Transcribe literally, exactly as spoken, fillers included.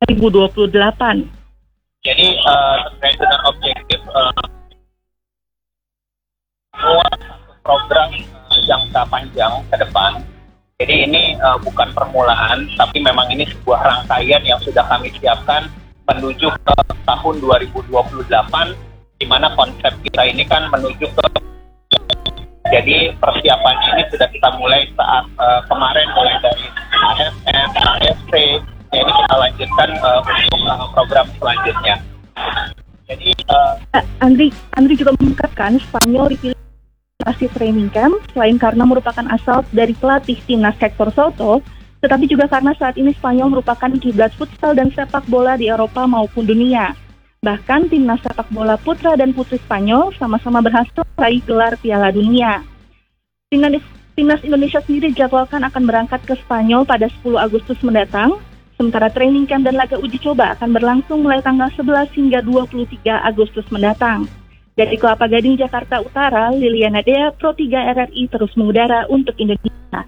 dua ribu dua puluh delapan. Jadi uh, terkait dengan objektif uh, semua program uh, jangka panjang ke depan. Jadi ini uh, bukan permulaan, tapi memang ini sebuah rangkaian yang sudah kami siapkan menuju ke tahun dua ribu dua puluh delapan, di mana konsep kita ini kan menuju ke. Jadi persiapan ini sudah kita mulai saat uh, kemarin mulai dari A S F, A S P, ya ini kita lanjutkan uh, untuk uh, program selanjutnya. Jadi uh, Andri, Andri juga mengungkapkan Spanyol dipilih lokasi training camp selain karena merupakan asal dari pelatih timnas Hector Soto, tetapi juga karena saat ini Spanyol merupakan kiblat futsal dan sepak bola di Eropa maupun dunia. Bahkan timnas sepak bola putra dan putri Spanyol sama-sama berhasil meraih gelar Piala Dunia. Timnas, timnas Indonesia sendiri dijadwalkan akan berangkat ke Spanyol pada sepuluh Agustus mendatang, sementara training camp dan laga uji coba akan berlangsung mulai tanggal sebelas hingga dua puluh tiga Agustus mendatang. Dari Kelapa Gading, Jakarta Utara, Liliana Dea, Pro tiga R R I terus mengudara untuk Indonesia.